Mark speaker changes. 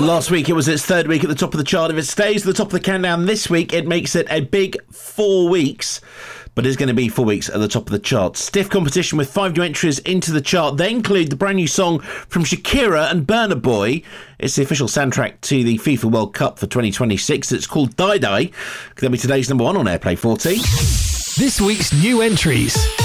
Speaker 1: Last week it was its third week at the top of the chart. If it stays at the top of the countdown this week, it makes it a big 4 weeks. But it's going to be 4 weeks at the top of the chart. Stiff competition with 5 new entries into the chart. They include the brand new song from Shakira and Burna Boy. It's the official soundtrack to the FIFA World Cup for 2026. It's called Die Die. That'll be today's number 1 on Airplay 40.
Speaker 2: This week's new entries.